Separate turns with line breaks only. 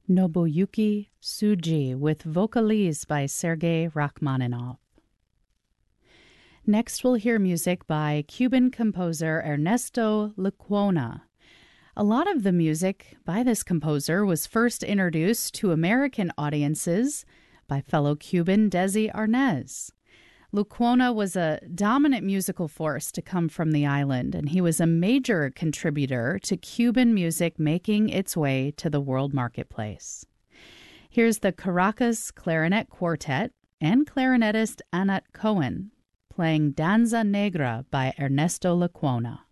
Nobuyuki Tsuji with Vocalise by Sergei Rachmaninoff. Next, we'll hear music by Cuban composer Ernesto Lecuona. A lot of the music by this composer was first introduced to American audiences by fellow Cuban Desi Arnaz. Lecuona was a dominant musical force to come from the island, and he was a major contributor to Cuban music making its way to the world marketplace. Here's the Caracas Clarinet Quartet and clarinetist Anat Cohen playing Danza Negra by Ernesto Lecuona.